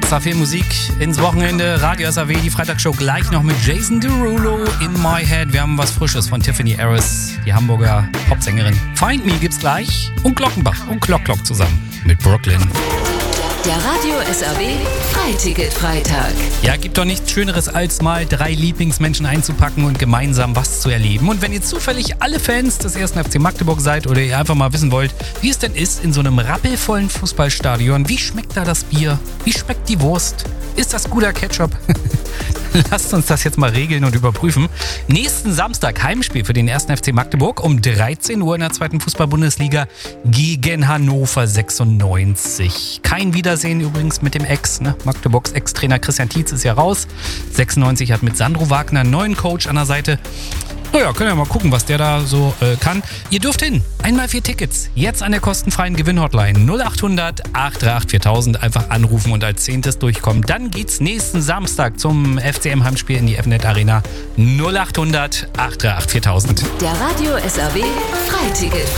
Extra viel Musik ins Wochenende. Radio SAW, die Freitagsshow gleich noch mit Jason Derulo, In My Head. Wir haben was Frisches von Tiffany Harris, die Hamburger Popsängerin. Find Me gibt's gleich. Und Glockenbach und Glock zusammen mit Brooklyn. Der Radio SAW Freiticket-Freitag. Ja, gibt doch nichts Schöneres, als mal 3 Lieblingsmenschen einzupacken und gemeinsam was zu erleben. Und wenn ihr zufällig alle Fans des 1. FC Magdeburg seid oder ihr einfach mal wissen wollt, wie es denn ist in so einem rappelvollen Fußballstadion, wie schmeckt da das Bier, wie schmeckt die Wurst, ist das guter Ketchup? Lasst uns das jetzt mal regeln und überprüfen. Nächsten Samstag Heimspiel für den 1. FC Magdeburg um 13 Uhr in der 2. Fußball-Bundesliga gegen Hannover 96. Kein Wiedersehen übrigens mit dem Ex, ne? Magdeburgs Ex-Trainer Christian Tietz ist ja raus. 96 hat mit Sandro Wagner einen neuen Coach an der Seite. Naja, können wir mal gucken, was der da so kann. Ihr dürft hin. 1x4 Tickets. Jetzt an der kostenfreien Gewinnhotline 0800 838 4000. Einfach anrufen und als 10. durchkommen. Dann geht's nächsten Samstag zum FCM-Heimspiel in die FNet Arena. 0800 838 4000. Der Radio SAW Freiticket.